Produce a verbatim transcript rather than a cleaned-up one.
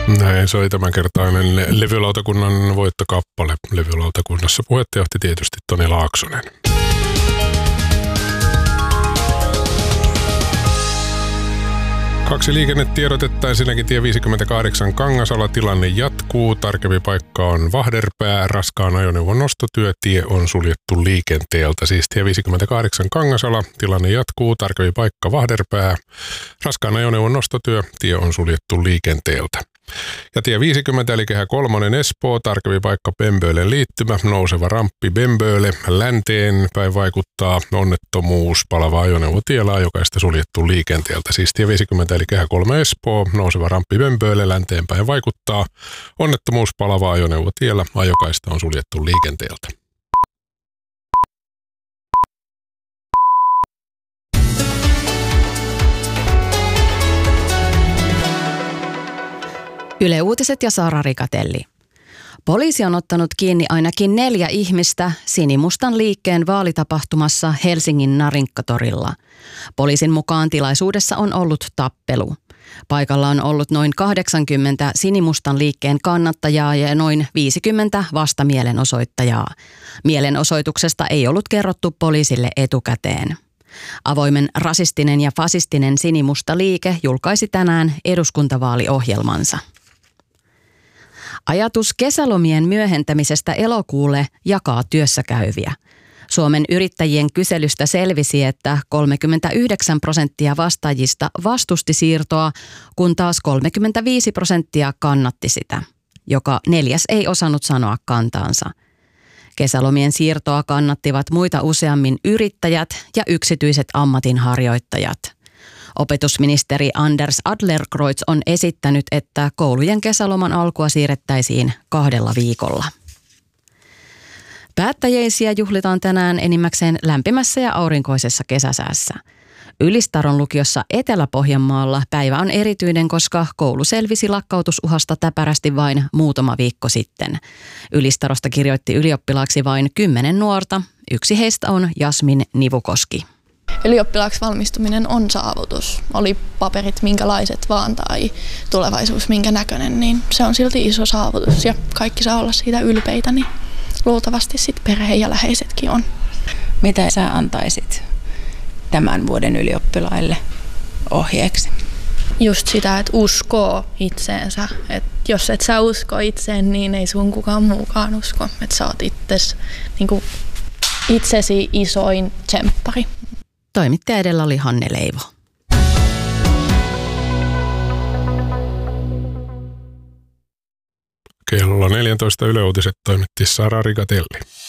Näin soi tämänkertainen levylautakunnan voittokappale. Levylautakunnassa puhetta johti tietysti Toni Laaksonen. Kaksi liikennetiedotetta, ensinnäkin tie viisikymmentäkahdeksan Kangasala, tilanne jatkuu. Tarkempi paikka on Vahderpää, raskaan ajoneuvon nostotyö, tie on suljettu liikenteeltä. Siis tie viisikymmentäkahdeksan Kangasala, tilanne jatkuu. Tarkempi paikka Vahderpää, raskaan ajoneuvon nostotyö, tie on suljettu liikenteeltä. Ja tie viisikymmentä eli kehä kolmonen Espoo, tarkempi paikka Bembölen liittymä, nouseva ramppi Bemböle, länteen päin vaikuttaa onnettomuus, palava ajoneuvo tiellä, ajokaista suljettu liikenteeltä. Siis tie viisikymmentä eli kehä kolme Espoo, nouseva ramppi Bemböle, länteen päin vaikuttaa onnettomuus, palava ajoneuvo tiellä, ajokaista on suljettu liikenteeltä. Yle Uutiset ja Saara Rikatelli. Poliisi on ottanut kiinni ainakin neljä ihmistä sinimustan liikkeen vaalitapahtumassa Helsingin Narinkkatorilla. Poliisin mukaan tilaisuudessa on ollut tappelu. Paikalla on ollut noin kahdeksankymmentä sinimustan liikkeen kannattajaa ja noin viisikymmentä vastamielenosoittajaa. Mielenosoituksesta ei ollut kerrottu poliisille etukäteen. Avoimen rasistinen ja fasistinen sinimusta liike julkaisi tänään eduskuntavaaliohjelmansa. Ajatus kesälomien myöhentämisestä elokuulle jakaa työssäkäyviä. Suomen yrittäjien kyselystä selvisi, että kolmekymmentäyhdeksän prosenttia vastaajista vastusti siirtoa, kun taas kolmekymmentäviisi prosenttia kannatti sitä. Joka neljäs ei osannut sanoa kantaansa. Kesälomien siirtoa kannattivat muita useammin yrittäjät ja yksityiset ammatinharjoittajat. Opetusministeri Anders Adlercreutz on esittänyt, että koulujen kesäloman alkua siirrettäisiin kahdella viikolla. Päättäjäisiä juhlitaan tänään enimmäkseen lämpimässä ja aurinkoisessa kesäsäässä. Ylistaron lukiossa Etelä-Pohjanmaalla päivä on erityinen, koska koulu selvisi lakkautusuhasta täpärästi vain muutama viikko sitten. Ylistarosta kirjoitti ylioppilaaksi vain kymmenen nuorta. Yksi heistä on Jasmin Nivukoski. Ylioppilaaksi valmistuminen on saavutus. Oli paperit minkälaiset vaan tai tulevaisuus minkä näköinen, niin se on silti iso saavutus ja kaikki saa olla siitä ylpeitä, niin luultavasti sitten perhe ja läheisetkin on. Mitä sä antaisit tämän vuoden ylioppilaille ohjeeksi? Just sitä, että uskoo itseensä. Et jos et sä usko itseen, niin ei sun kukaan muukaan usko. Että sä oot itses, niin kuin itsesi isoin tsemppari. Toimittaja edellä oli Hanne Leivo. Kello neljätoista Yle Uutiset toimitti Saara Rikatelli.